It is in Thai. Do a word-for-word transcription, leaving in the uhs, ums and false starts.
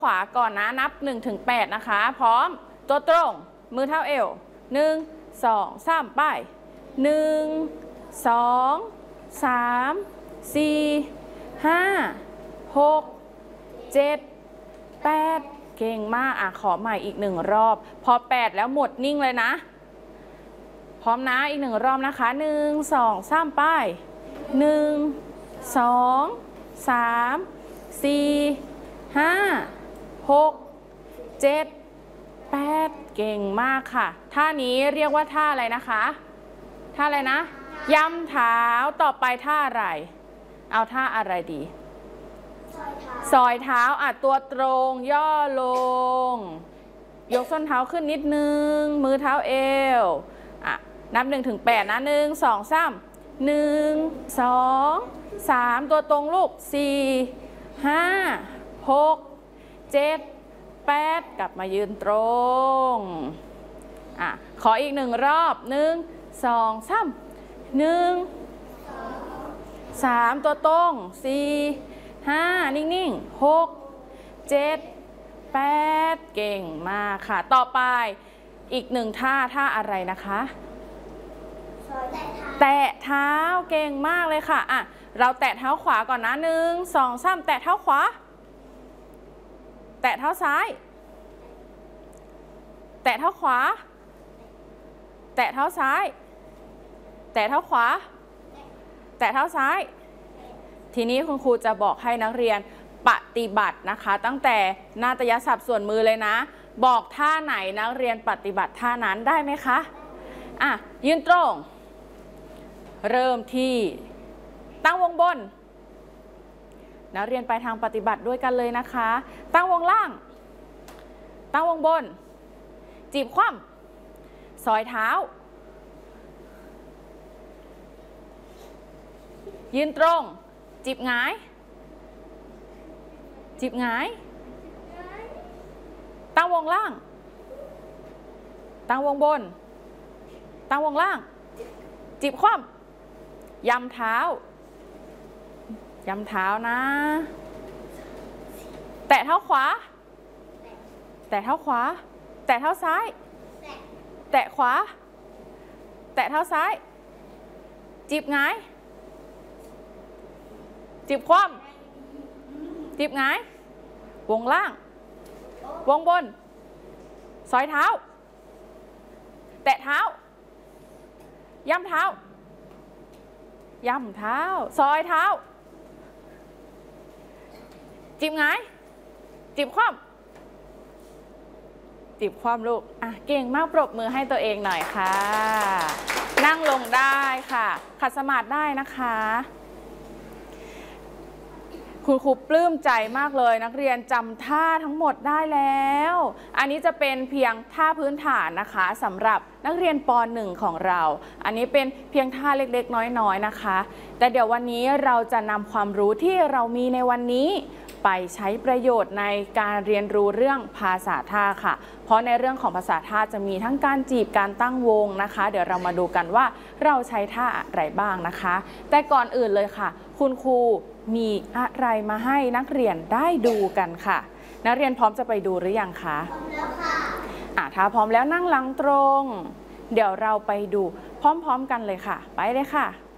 ขวาก่อนนะนับหนึ่งถึงแปดนะคะพร้อมตัวตรงมือเท่าเอวหนึ่งสองสามไปหนึ่งสองสามสี่ห้าหกเจ็ดแปดเก่งมากอ่ะขอใหม่อีกหนึ่งรอบพอแปดแล้วหมดนิ่งเลยนะพร้อมนะอีกหนึ่งรอบนะคะหนึ่งสองสามไปหนึ่งสองสามสี่ห้าหกเจ็ดแปดเก่งมากค่ะท่านี้เรียกว่าท่าอะไรนะคะท่าอะไรนะย้ำเท้าต่อไปท่าอะไรเอาท่าอะไรดีซอยเท้าอ่ะตัวตรงย่อลงยกส้นเท้าขึ้นนิดนึงมือเท้าเอวอ่ะนับหนึ่งถึงแปดนะหนึ่งสองสามหนึ่งสองสามตัวตรงลูกสี่ห้าหกเจ็ดแปดกลับมายืนตรงอ่ะขออีกหนึ่งรอบหนึ่งสองสามหนึ่งสามตัวตรงสี่ห้านิ่งๆหกเจ็ดแปดเก่งมากค่ะต่อไปอีกหนึ่งท่าท่าอะไรนะคะแตะเท้าเก่งมากเลยค่ะอ่ะเราแตะเท้าขวาก่อนนะหนึ่งสองสามแตะเท้าขวาแตะเท้าซ้ายแตะเท้าขวาแตะเท้าซ้ายแตะเท้าขวาแตะเท้าซ้ายทีนี้คุณครูจะบอกให้นักเรียนปฏิบัตินะคะตั้งแต่นาฏยศัพท์ส่วนมือเลยนะบอกท่าไหนนักเรียนปฏิบัติท่านั้นได้ไหมคะอ่ะยืนตรงเริ่มที่ตั้งวงบนนักเรียนไปทางปฏิบัติด้วยกันเลยนะคะตั้งวงล่างตั้งวงบนจีบคว่ำซอยเท้ายืนตรงจีบหงายจีบหงายตั้งวงล่างตั้งวงบนตั้งวงล่างจีบคว่ำย้ำเท้าย้ำเท้านะแตะเท้าขวาแตะเท้าขวาแตะเท้าซ้ายแตะขวาแตะเท้าซ้ายจีบหงายจีบคว่ำจีบหงายวงล่างวงบนซอยเท้าแตะเท้าย่ำเท้าย่ำเท้าซอยเท้าจีบหงายจีบคว่ำจีบคว่ำลูกอ่ะเก่งมากปรบมือให้ตัวเองหน่อยค่ะนั่งลงได้ค่ะขัดสมาธิได้นะคะคุณครูปลื้มใจมากเลยนักเรียนจำท่าทั้งหมดได้แล้วอันนี้จะเป็นเพียงท่าพื้นฐานนะคะสำหรับนักเรียนป หนึ่ง ของเราอันนี้เป็นเพียงท่าเล็กๆน้อยๆนะคะแต่เดี๋ยววันนี้เราจะนำความรู้ที่เรามีในวันนี้ไปใช้ประโยชน์ในการเรียนรู้เรื่องภาษาท่าค่ะเพราะในเรื่องของภาษาท่าจะมีทั้งการจีบการตั้งวงนะคะเดี๋ยวเรามาดูกันว่าเราใช้ท่าอะไรบ้างนะคะแต่ก่อนอื่นเลยค่ะคุณครูมีอะไรมาให้นักเรียนได้ดูกันค่ะนักเรียนพร้อมจะไปดูหรือยังคะพร้อมแล้วค่ะอ่ะถ้าพร้อมแล้วนั่งหลังตรงเดี๋ยวเราไปดูพร้อมๆกันเลยค่ะไปเลยค่ะ